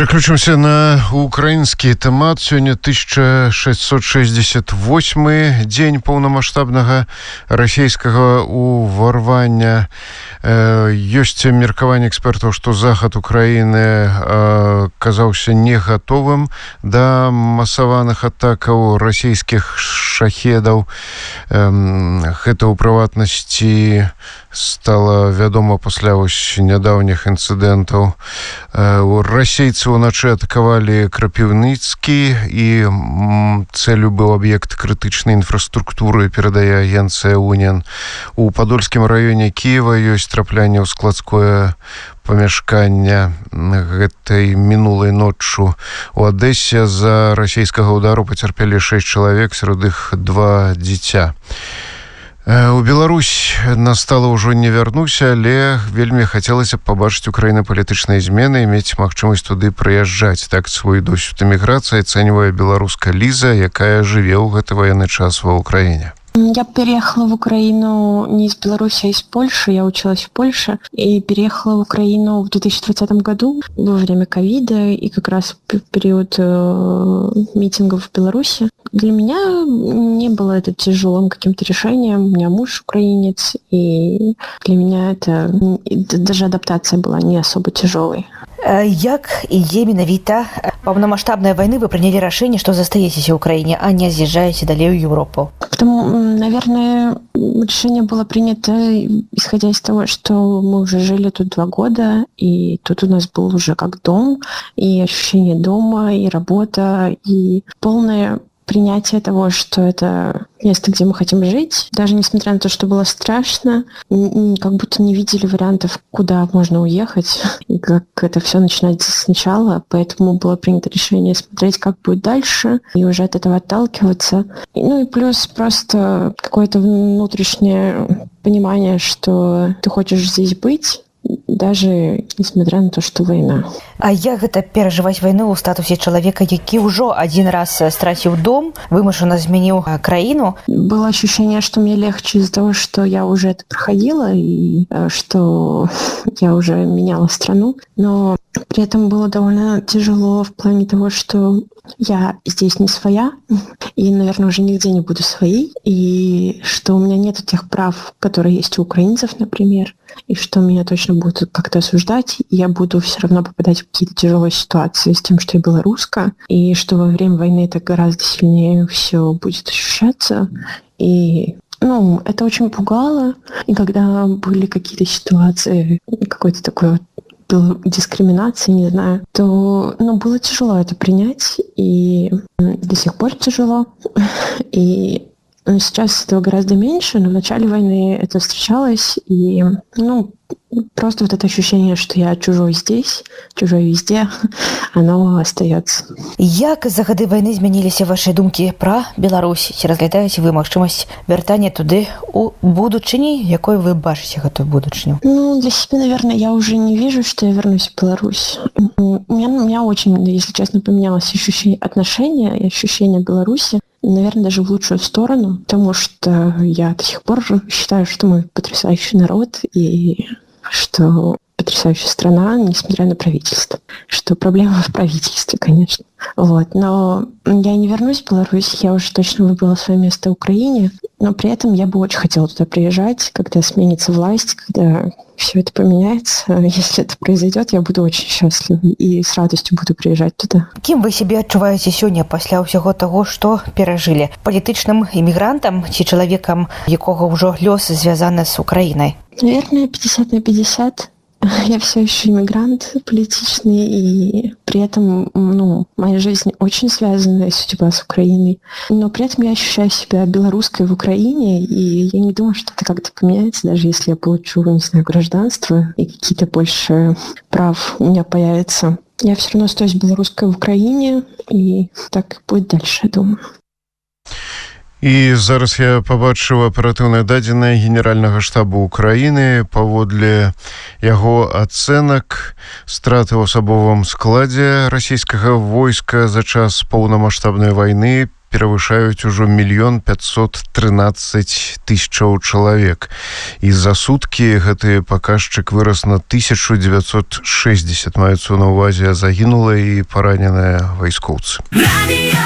Переключимся на украинский тэмат. Сегодня 1668 день полномасштабного российского уварвання. Ёсць меркаванне экспертаў, што захад Украіны казаўся не гатовым да масаваных атакаў расійскіх шахедаў. Гэта ў прыватнасці стала вядома пасля нядаўніх інцыдэнтаў. Расейцы уначы атакавалі Крапіўніцкі, і цэлю быў аб'ект крытычнай інфраструктуры, перадае агенцыя УНЕН. У Падольскім раёне Кіева ёсць траплянне ў складское памяшкання. Гэтай мінулай ноччу у Адэсе за расійскага удару пацярпелі 6 чалавек, сярод іх 2 дзіця. У Беларусь настала ўжо не вярнуся, але вельмі хацелася б пабачыць у краіны палітычныя змены і мець магчымасць туды прыязджаць. Так свой досвед эміграцыі ацэньвае беларуска Ліза, якая жыве ў гэты ваенны час ва Украине. Я переехала в Украину не из Беларуси, а из Польши. Я училась в Польше и переехала в Украину в 2020 году во время ковида и как раз в период митингов в Беларуси. Для меня не было это тяжелым каким-то решением. У меня муж украинец, и для меня это даже адаптация была не особо тяжелой. Як ідзе менавіта паўнамасштабнай вайны вы прынялі рашэнне, што застаецеся ў краіне, а не з'язджаеце далей у Европу? Потому, наверное, решение было принято, исходя из того, что мы уже жили тут 2 года, и тут у нас был уже как дом, и ощущение дома, и работа, и полное принятие того, что это место, где мы хотим жить. Даже несмотря на то, что было страшно, как будто не видели вариантов, куда можно уехать, и как это все начинать сначала. Поэтому было принято решение смотреть, как будет дальше, и уже от этого отталкиваться. И плюс просто какое-то внутреннее понимание, что ты хочешь здесь быть, даже несмотря на то, что война. А як гэта перажываць вайну ў статусе чалавека, які ўжо один раз страціў дом, вымушана змяніў краіну? Было ощущение, что мне легче из-за того, что я уже это проходила и что я уже меняла страну, но при этом было довольно тяжело в плане того, что я здесь не своя, и, наверное, уже нигде не буду своей, и что у меня нет тех прав, которые есть у украинцев, например, и что меня точно будут как-то осуждать, и я буду все равно попадать в какие-то тяжелые ситуации с тем, что я белоруска, и что во время войны это гораздо сильнее все будет ощущаться, и это очень пугало, и когда были какие-то ситуации, какой-то такой дискриминации, не знаю, то было тяжело это принять, и до сих пор тяжело, и сейчас этого гораздо меньше, но в начале войны это встречалось, и просто вот это ощущение, что я чужой здесь, чужой везде, оно остается. Як за гады вайны змяніліся ваши думкі пра Беларусь? Ці разглядаеце вы магчымасць вяртання туды у будучыні? Якой вы бачыце гэтую будучыню? Для себя, наверное, я уже не вижу, что я вернусь в Беларусь. У меня очень, если честно, поменялось отношение и ощущение Беларуси, наверное, даже в лучшую сторону, потому что я до сих пор считаю, что мы потрясающий народ, и что потрясающая страна, несмотря на правительство. Что проблема в правительстве, конечно. Но я не вернусь в Беларусь, я уже точно выбрала свое место в Украине, но при этом я бы очень хотела туда приезжать, когда сменится власть, когда все это поменяется. Если это произойдет, я буду очень счастлива и с радостью буду приезжать туда. Кім вы себе адчуваеце сёння пасля ўсяго таго, што перажылі? Палітычным імігрантам ці чалавекам, якога ўжо лёс звязаны з Украінай? Наверное, 50 на 50. Я все еще иммигрант политичный, и при этом, моя жизнь очень связана, судьба с Украиной. Но при этом я ощущаю себя белорусской в Украине, и я не думаю, что это как-то поменяется, даже если я получу, не знаю, гражданство, и какие-то больше прав у меня появятся. Я все равно остаюсь белорусской в Украине, и так будет дальше, я думаю. І зараз я пабачыў аператыўныя дадзеныя генеральнага штабу Украіны. Паводле яго ацэнак, страты ў асабовым складзе расійскага войска за час поўнамасштабнай вайны перавышаюць ужо 1 513 000 чалавек. І за суткі гэты паказчык вырас на 1960. Маюцца на ўвазе загінулыя і параненыя вайскоўцы.